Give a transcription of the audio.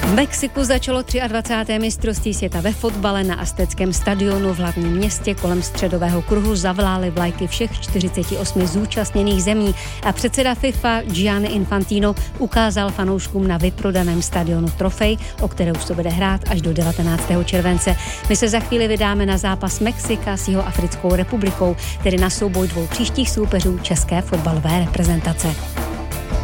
V Mexiku začalo 23. mistrovství světa ve fotbale. Na Azteckém stadionu v hlavním městě kolem středového kruhu zavlály vlajky všech 48 zúčastněných zemí a předseda FIFA Gianni Infantino ukázal fanouškům na vyprodaném stadionu trofej, o které už se bude hrát až do 19. července. My se za chvíli vydáme na zápas Mexika s Jihoafrickou republikou, tedy na souboj dvou příštích soupeřů české fotbalové reprezentace.